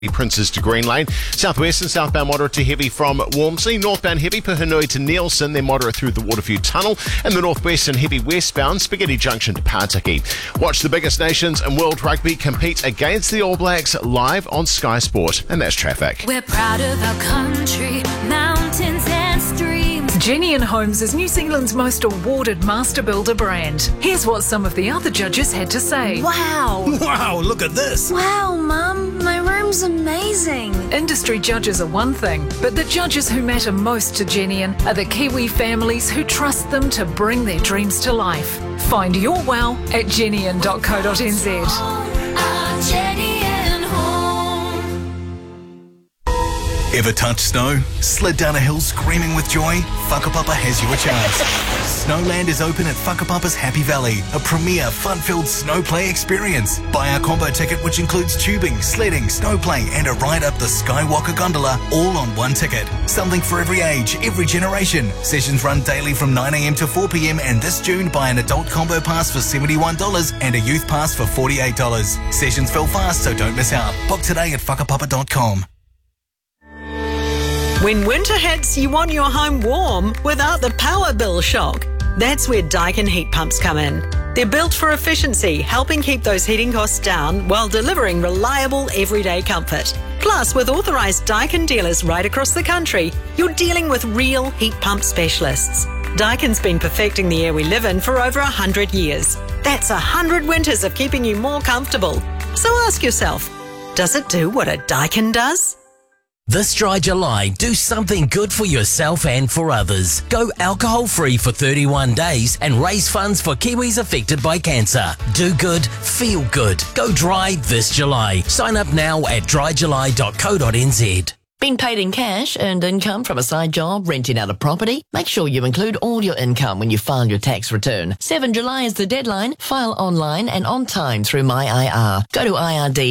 Princes to Green Lane. Southwest and southbound moderate to heavy from Walmsley. Northbound heavy Puhinui to Nielsen, then moderate through the Waterview Tunnel. And the northwest and heavy westbound Spaghetti Junction to Partiki. Watch the biggest nations in world rugby compete against the All Blacks live on Sky Sport. And that's traffic. We're proud of our country, mountains and streams. Genian Homes is New Zealand's most awarded master builder brand. Here's what some of the other judges had to say. Wow! Wow, look at this! Wow, Mum, my room's amazing. Industry judges are one thing, but the judges who matter most to Genian are the Kiwi families who trust them to bring their dreams to life. Find your wow at genian.co.nz. Our Genian home. Ever touched snow? Slid down a hill screaming with joy? Whakapapa has you a chance. Snowland is open at Whakapapa's Happy Valley, a premier fun-filled snow play experience. Buy our combo ticket, which includes tubing, sledding, snow play, and a ride up the Skywalker gondola, all on one ticket. Something for every age, every generation. Sessions run daily from 9 a.m. to 4 p.m. and this June buy an adult combo pass for $71 and a youth pass for $48. Sessions fill fast, so don't miss out. Book today at whakapapa.com. When winter hits, you want your home warm without the power bill shock. That's where Daikin heat pumps come in. They're built for efficiency, helping keep those heating costs down while delivering reliable everyday comfort. Plus, with authorised Daikin dealers right across the country, you're dealing with real heat pump specialists. Daikin's been perfecting the air we live in for over 100 years. That's 100 winters of keeping you more comfortable. So ask yourself, does it do what a Daikin does? This dry July, do something good for yourself and for others. Go alcohol-free for 31 days and raise funds for Kiwis affected by cancer. Do good, feel good. Go dry this July. Sign up now at dryjuly.co.nz. Been paid in cash, earned income from a side job, renting out a property? Make sure you include all your income when you file your tax return. 7 July is the deadline. File online and on time through MyIR. Go to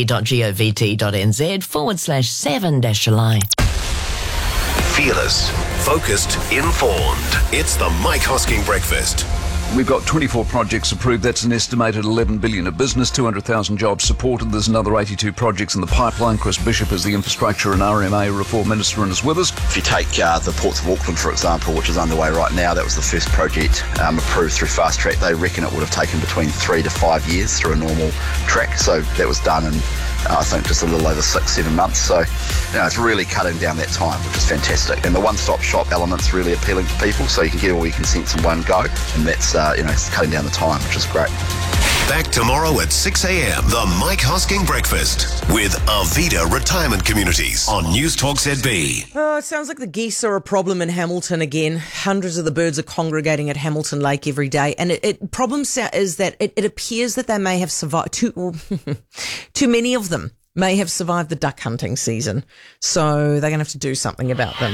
ird.govt.nz/7-July. Fearless, focused, informed. It's the Mike Hosking Breakfast. We've got 24 projects approved. That's an estimated $11 billion of business, 200,000 jobs supported. There's another 82 projects in the pipeline. Chris Bishop is the Infrastructure and RMA Reform Minister and is with us. If you take the Ports of Auckland, for example, which is underway right now, that was the first project approved through Fast Track. They reckon it would have taken between 3 to 5 years through a normal track. So that was done in, I think, just a little over 6-7 months. So, it's really cutting down that time, which is fantastic. And the one-stop shop element's really appealing to people, so you can get all your consents in one go. And that's, it's cutting down the time, which is great. Back tomorrow at 6 a.m. The Mike Hosking Breakfast with Arvida Retirement Communities on News Talk ZB. Oh, it sounds like the geese are a problem in Hamilton again. Hundreds of the birds are congregating at Hamilton Lake every day. And problem is that it appears that they may have survived, too many of them may have survived the duck hunting season. So they're going to have to do something about them.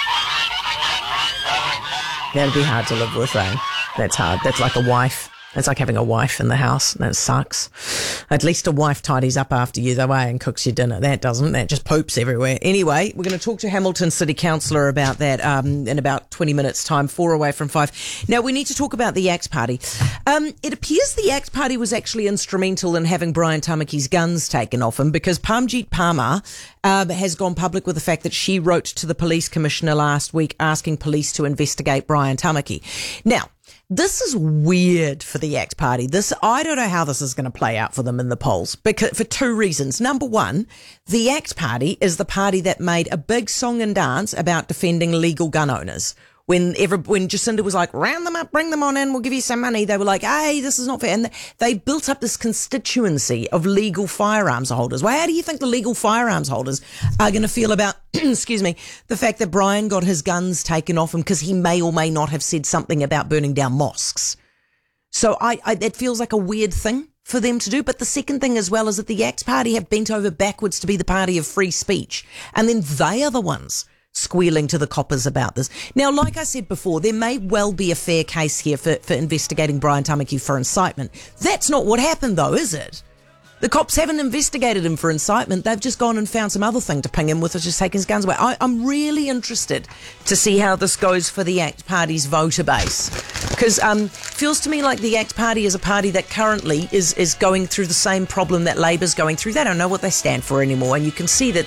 That'd be hard to live with, eh? That's hard. That's like a wife. It's like having a wife in the house. That sucks. At least a wife tidies up after you, though, and cooks your dinner. That doesn't. That just poops everywhere. Anyway, we're going to talk to Hamilton City Councillor about that in about 20 minutes' time, 4 away from 5. Now, we need to talk about the Axe Party. It appears the Axe Party was actually instrumental in having Brian Tamaki's guns taken off him because Parmjit Parmar has gone public with the fact that she wrote to the police commissioner last week asking police to investigate Brian Tamaki. Now, this is weird for the Axe Party. I don't know how this is going to play out for them in the polls because for 2 reasons. Number one, the Axe Party is the party that made a big song and dance about defending legal gun owners. When Jacinda was like, round them up, bring them on in, we'll give you some money, they were like, hey, this is not fair. And they built up this constituency of legal firearms holders. Well, how do you think the legal firearms holders are going to feel about, excuse me, the fact that Brian got his guns taken off him because he may or may not have said something about burning down mosques? So it feels like a weird thing for them to do. But the second thing as well is that the Axe Party have bent over backwards to be the party of free speech. And then they are the ones squealing to the coppers about this. Now, like I said before, there may well be a fair case here for investigating Brian Tamaki for incitement. That's not what happened, though, is it? The cops haven't investigated him for incitement. They've just gone and found some other thing to ping him with, which is taking his guns away. I'm really interested to see how this goes for the ACT Party's voter base. Because feels to me like the ACT Party is a party that currently is going through the same problem that Labor's going through. They don't know what they stand for anymore. And you can see that